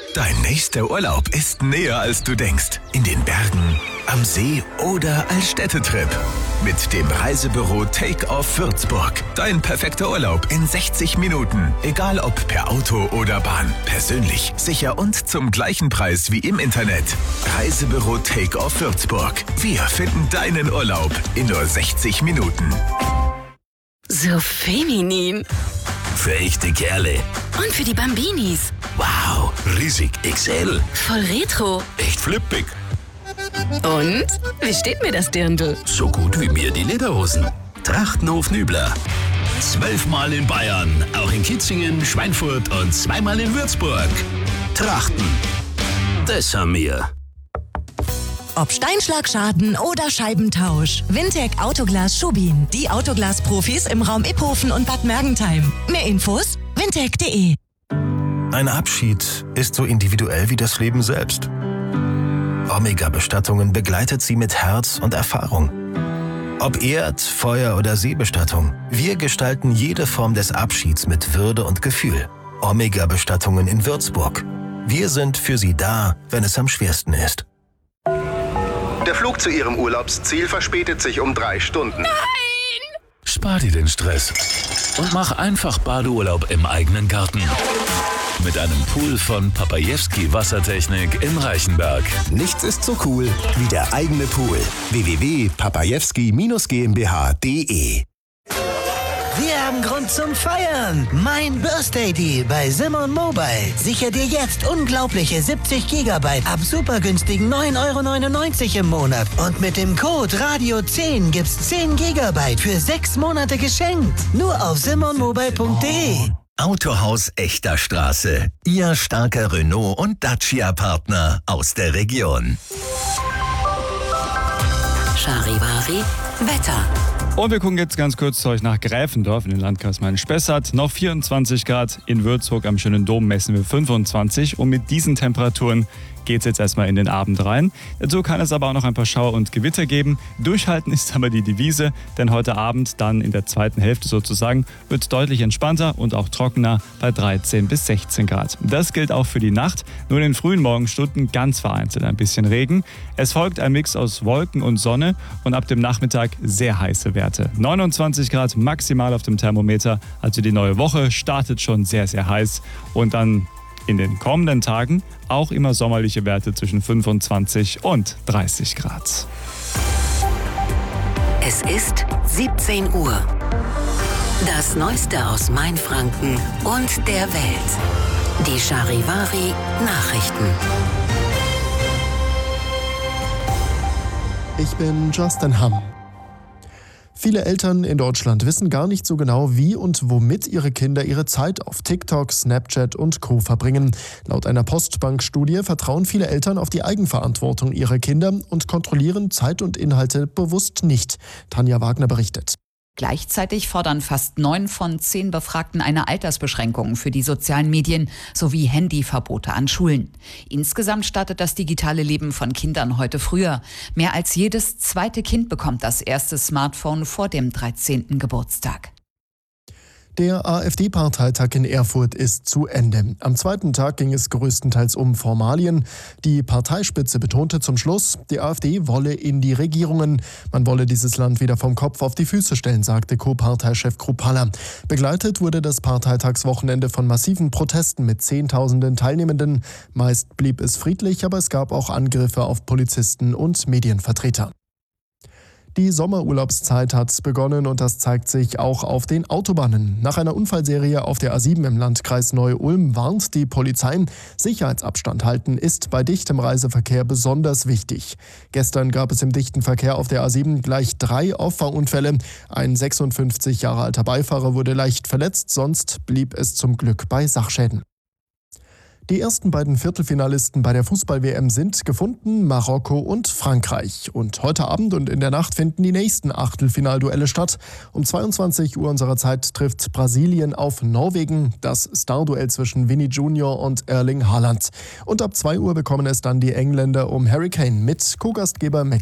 Dein nächster Urlaub ist näher, als du denkst. In den Bergen, am See oder als Städtetrip. Mit dem Reisebüro Take-Off Würzburg. Dein perfekter Urlaub in 60 Minuten. Egal ob per Auto oder Bahn. Persönlich, sicher und zum gleichen Preis wie im Internet. Reisebüro Take-Off Würzburg. Wir finden deinen Urlaub in nur 60 Minuten. So feminin. Für echte Kerle. Und für die Bambinis. Wow, riesig XL. Voll retro. Echt flippig. Und? Wie steht mir das Dirndl? So gut wie mir die Lederhosen. Trachtenhof Nübler. 12-mal in Bayern, auch in Kitzingen, Schweinfurt und 2-mal in Würzburg. Trachten. Das haben wir. Ob Steinschlagschaden oder Scheibentausch. Wintec Autoglas Schubin. Die Autoglas-Profis im Raum Iphofen und Bad Mergentheim. Mehr Infos: wintec.de. Ein Abschied ist so individuell wie das Leben selbst. Omega-Bestattungen begleitet Sie mit Herz und Erfahrung. Ob Erd-, Feuer- oder Seebestattung, wir gestalten jede Form des Abschieds mit Würde und Gefühl. Omega-Bestattungen in Würzburg. Wir sind für Sie da, wenn es am schwersten ist. Der Flug zu Ihrem Urlaubsziel verspätet sich um 3 Stunden. Spar dir den Stress und mach einfach Badeurlaub im eigenen Garten. Mit einem Pool von Papajewski Wassertechnik in Reichenberg. Nichts ist so cool wie der eigene Pool. www.papajewski-GmbH.de. Wir haben Grund zum Feiern. Mein Birthday Deal bei Simon Mobile. Sicher dir jetzt unglaubliche 70 GB ab super günstigen 9,99 € im Monat. Und mit dem Code RADIO10 gibt's 10 GB für 6 Monate geschenkt. Nur auf simonmobile.de. Autohaus Echter Straße. Ihr starker Renault- und Dacia-Partner aus der Region. Charivari Wetter. Und wir gucken jetzt ganz kurz zu euch nach Gräfendorf in den Landkreis Main-Spessart. Noch 24 Grad, in Würzburg am Schönen Dom messen wir 25. Und mit diesen Temperaturen geht es jetzt erstmal in den Abend rein. Dazu kann es aber auch noch ein paar Schauer und Gewitter geben. Durchhalten ist aber die Devise, denn heute Abend, dann in der zweiten Hälfte sozusagen, wird es deutlich entspannter und auch trockener bei 13 bis 16 Grad. Das gilt auch für die Nacht, nur in den frühen Morgenstunden ganz vereinzelt ein bisschen Regen. Es folgt ein Mix aus Wolken und Sonne und ab dem Nachmittag sehr heiße Werte. 29 Grad maximal auf dem Thermometer, also die neue Woche startet schon sehr, sehr heiß und dann in den kommenden Tagen auch immer sommerliche Werte zwischen 25 und 30 Grad. Es ist 17 Uhr. Das Neueste aus Mainfranken und der Welt. Die Charivari Nachrichten. Ich bin Justin Hamm. Viele Eltern in Deutschland wissen gar nicht so genau, wie und womit ihre Kinder ihre Zeit auf TikTok, Snapchat und Co. verbringen. Laut einer Postbank-Studie vertrauen viele Eltern auf die Eigenverantwortung ihrer Kinder und kontrollieren Zeit und Inhalte bewusst nicht. Tanja Wagner berichtet. Gleichzeitig fordern fast 9 von 10 Befragten eine Altersbeschränkung für die sozialen Medien sowie Handyverbote an Schulen. Insgesamt startet das digitale Leben von Kindern heute früher. Mehr als jedes zweite Kind bekommt das erste Smartphone vor dem 13. Geburtstag. Der AfD-Parteitag in Erfurt ist zu Ende. Am zweiten Tag ging es größtenteils um Formalien. Die Parteispitze betonte zum Schluss, die AfD wolle in die Regierungen. Man wolle dieses Land wieder vom Kopf auf die Füße stellen, sagte Co-Parteichef Kruppalla. Begleitet wurde das Parteitagswochenende von massiven Protesten mit Zehntausenden Teilnehmenden. Meist blieb es friedlich, aber es gab auch Angriffe auf Polizisten und Medienvertreter. Die Sommerurlaubszeit hat begonnen und das zeigt sich auch auf den Autobahnen. Nach einer Unfallserie auf der A7 im Landkreis Neu-Ulm warnt die Polizei, Sicherheitsabstand halten ist bei dichtem Reiseverkehr besonders wichtig. Gestern gab es im dichten Verkehr auf der A7 gleich 3 Auffahrunfälle. Ein 56 Jahre alter Beifahrer wurde leicht verletzt, sonst blieb es zum Glück bei Sachschäden. Die ersten beiden Viertelfinalisten bei der Fußball-WM sind gefunden, Marokko und Frankreich. Und heute Abend und in der Nacht finden die nächsten Achtelfinalduelle statt. Um 22 Uhr unserer Zeit trifft Brasilien auf Norwegen, das Starduell zwischen Vinny Junior und Erling Haaland. Und ab 2 Uhr bekommen es dann die Engländer um Harry Kane mit Co-Gastgeber